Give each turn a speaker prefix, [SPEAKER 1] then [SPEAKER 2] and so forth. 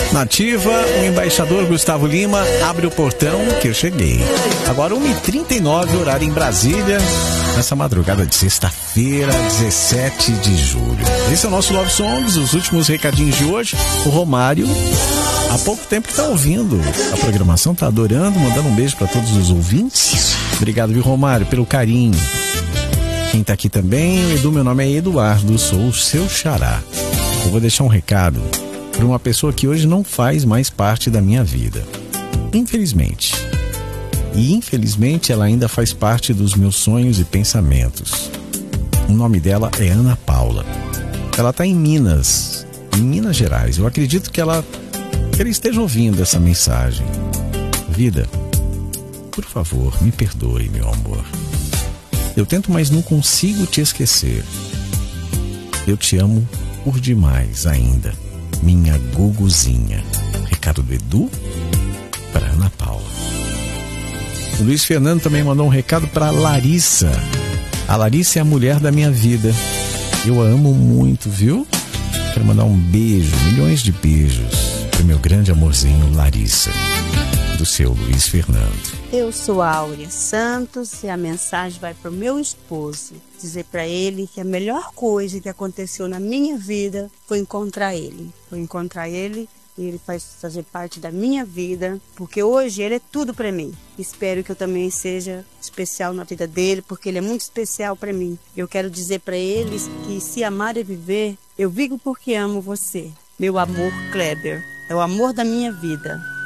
[SPEAKER 1] Nativa, o embaixador Gustavo Lima, abre o portão que eu cheguei. Agora 1h39, horário em Brasília, nessa madrugada de sexta-feira, 17 de julho. Esse é o nosso Love Songs, os últimos recadinhos de hoje. O Romário, há pouco tempo que tá ouvindo a programação, tá adorando, mandando um beijo para todos os ouvintes. Obrigado, viu, Romário, pelo carinho. Quem tá aqui também, Edu, meu nome é Eduardo, sou o seu xará. Eu vou deixar um recado para uma pessoa que hoje não faz mais parte da minha vida, infelizmente. E infelizmente ela ainda faz parte dos meus sonhos e pensamentos. O nome dela é Ana Paula. Ela está em Minas Gerais. Eu acredito que ela esteja ouvindo essa mensagem. Vida, por favor, me perdoe, meu amor. Eu tento, mas não consigo te esquecer. Eu te amo por demais ainda, minha Guguzinha. Recado do Edu para Ana Paula. O Luiz Fernando também mandou um recado para Larissa. A Larissa é a mulher da minha vida. Eu a amo muito, viu? Quero mandar um beijo, milhões de beijos para meu grande amorzinho Larissa, do seu Luiz Fernando.
[SPEAKER 2] Eu sou a Áurea Santos e a mensagem vai para o meu esposo. Dizer para ele que a melhor coisa que aconteceu na minha vida foi encontrar ele. E ele faz fazer parte da minha vida, porque hoje ele é tudo para mim. Espero que eu também seja especial na vida dele, porque ele é muito especial para mim. Eu quero dizer para eles que se amar é viver, eu vivo porque amo você. Meu amor, Kleber, é o amor da minha vida.